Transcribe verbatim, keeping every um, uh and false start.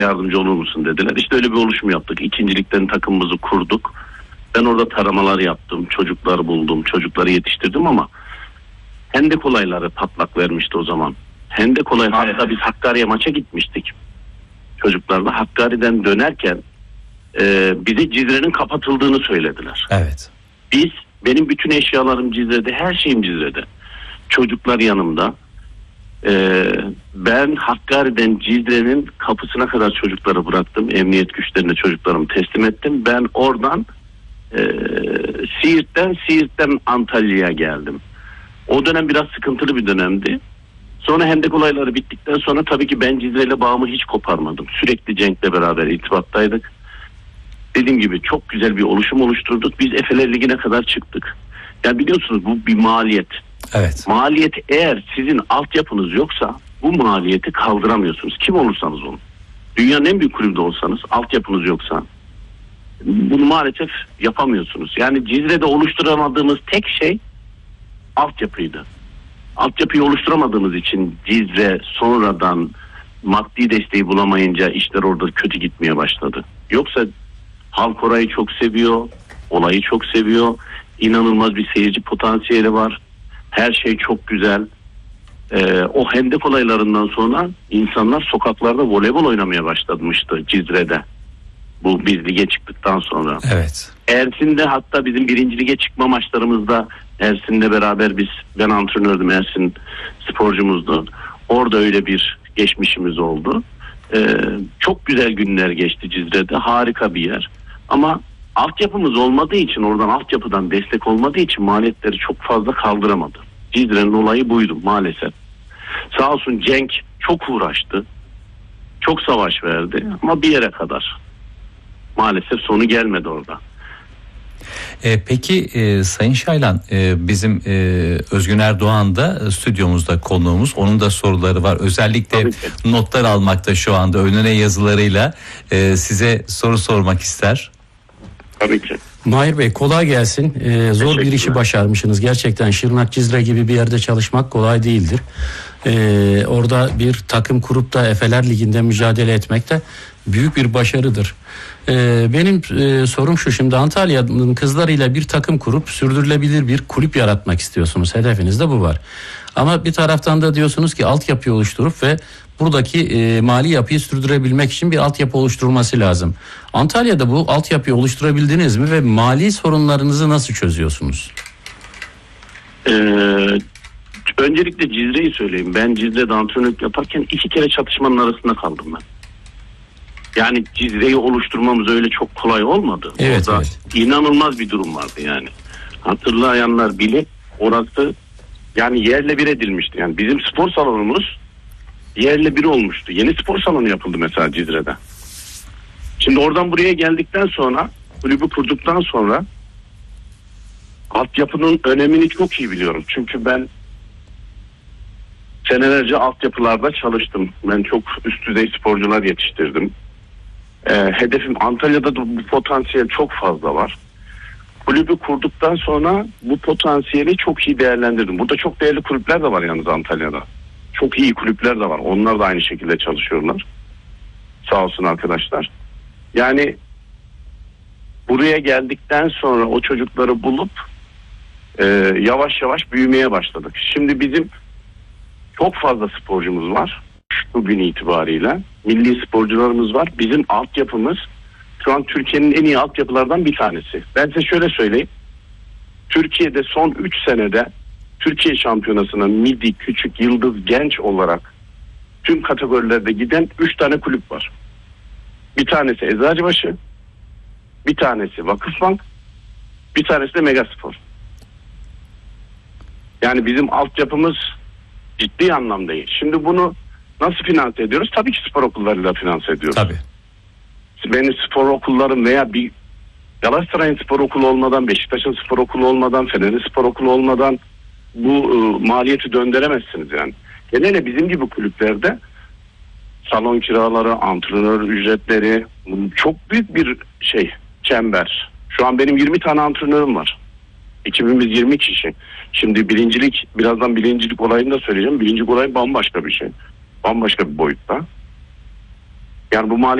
yardımcı olur musun dediler. İşte öyle bir oluşum yaptık. İkincilikten takımımızı kurduk. Ben orada taramalar yaptım. Çocukları buldum. Çocukları yetiştirdim ama hendek olayları patlak vermişti o zaman. Hendek olayı, evet. Hatta biz Hakkari'ye maça gitmiştik. Çocuklarla Hakkari'den dönerken e, bize Cizre'nin kapatıldığını söylediler. Evet. Biz, benim bütün eşyalarım Cizre'de, her şeyim Cizre'de. Çocuklar yanımda. E, ben Hakkari'den Cizre'nin kapısına kadar çocukları bıraktım. Emniyet güçlerine çocuklarımı teslim ettim. Ben oradan e, Siirt'ten Siirt'ten Antalya'ya geldim. O dönem biraz sıkıntılı bir dönemdi. Sonra hendek olayları bittikten sonra tabii ki ben Cizre'yle bağımı hiç koparmadım. Sürekli Cenk'le beraber irtibattaydık. Dediğim gibi çok güzel bir oluşum oluşturduk. Biz Efeler Ligi'ne kadar çıktık. Yani biliyorsunuz bu bir maliyet. Evet. Maliyet, eğer sizin altyapınız yoksa bu maliyeti kaldıramıyorsunuz. Kim olursanız olun. Dünyanın en büyük kulübü de olsanız, altyapınız yoksa bunu maalesef yapamıyorsunuz. Yani Cizre'de oluşturamadığımız tek şey altyapıydı. Altyapıyı oluşturamadığımız için Cizre sonradan maddi desteği bulamayınca işler orada kötü gitmeye başladı. Yoksa halk orayı çok seviyor, olayı çok seviyor. İnanılmaz bir seyirci potansiyeli var. Her şey çok güzel. Ee, o hendek olaylarından sonra insanlar sokaklarda voleybol oynamaya başlamıştı Cizre'de. Bu biz lige çıktıktan sonra. Evet. Ersin'de hatta bizim birinci lige çıkma maçlarımızda Ersin'le beraber biz, ben antrenördüm, Ersin sporcumuzdu. Orada öyle bir geçmişimiz oldu. Ee, çok güzel günler geçti Cizre'de. Harika bir yer. Ama altyapımız olmadığı için, oradan altyapıdan destek olmadığı için maliyetleri çok fazla kaldıramadı. Cizre'nin olayı buydu maalesef. Sağ olsun Cenk çok uğraştı. Çok savaş verdi ama bir yere kadar. Maalesef sonu gelmedi orada. E, peki e, Sayın Şaylan, e, bizim e, Özgün Erdoğan da e, stüdyomuzda konuğumuz. Onun da soruları var. Özellikle notlar almakta şu anda önüne yazılarıyla e, size soru sormak ister. Tabii ki. Mahir Bey, kolay gelsin. Ee, zor bir işi başarmışsınız. Gerçekten Şırnak Cizre gibi bir yerde çalışmak kolay değildir. Ee, orada bir takım kurup da Efeler Ligi'nde mücadele etmek de büyük bir başarıdır. Ee, benim e, sorum şu: şimdi Antalya'nın kızlarıyla bir takım kurup sürdürülebilir bir kulüp yaratmak istiyorsunuz. Hedefinizde bu var. Ama bir taraftan da diyorsunuz ki altyapıyı oluşturup ve buradaki e, mali yapıyı sürdürebilmek için bir altyapı oluşturulması lazım. Antalya'da bu altyapıyı oluşturabildiniz mi ve mali sorunlarınızı nasıl çözüyorsunuz? Ee, öncelikle Cizre'yi söyleyeyim. Ben Cizre'de antrenörlük yaparken iki kere çatışmanın arasında kaldım ben. Yani Cizre'yi oluşturmamız öyle çok kolay olmadı. Evet, Orada evet. inanılmaz bir durum vardı yani. Hatırlayanlar bilir, orası yani yerle bir edilmişti. Yani bizim spor salonumuz yerle bir olmuştu. Yeni spor salonu yapıldı mesela Cizre'de. Şimdi oradan buraya geldikten sonra, kulübü kurduktan sonra altyapının önemini çok iyi biliyorum. Çünkü ben senelerce altyapılarda çalıştım. Ben çok üst düzey sporcular yetiştirdim. Ee, hedefim, Antalya'da da bu potansiyel çok fazla var. Kulübü kurduktan sonra bu potansiyeli çok iyi değerlendirdim. Burada çok değerli kulüpler de var yalnız Antalya'da. Çok iyi kulüpler de var. Onlar da aynı şekilde çalışıyorlar. Sağ olsun arkadaşlar. Yani buraya geldikten sonra o çocukları bulup e, yavaş yavaş büyümeye başladık. Şimdi bizim çok fazla sporcumuz var. Bugün itibariyle milli sporcularımız var. Bizim altyapımız şu an Türkiye'nin en iyi altyapılardan bir tanesi. Ben size şöyle söyleyeyim. Türkiye'de son üç senede Türkiye şampiyonasına midi, küçük, yıldız, genç olarak tüm kategorilerde giden üç tane kulüp var. Bir tanesi Eczacıbaşı, bir tanesi Vakıfbank, bir tanesi de Megaspor. Yani bizim altyapımız ciddi anlamda iyi. Şimdi bunu nasıl finanse ediyoruz? Tabii ki spor okullarıyla finanse ediyoruz. Tabii. Benim spor okullarım veya bir Galatasaray'ın spor okulu olmadan, Beşiktaş'ın spor okulu olmadan, Fener'in spor okulu olmadan bu e, maliyeti döndüremezsiniz yani. Genelde bizim gibi kulüplerde salon kiraları, antrenör ücretleri çok büyük bir şey, çember. Şu an benim yirmi tane antrenörüm var. Ekibimiz yirmi kişi. Şimdi birincilik, birazdan birincilik olayını da söyleyeceğim. Birincilik olayı bambaşka bir şey. Bambaşka bir boyutta. Yani bu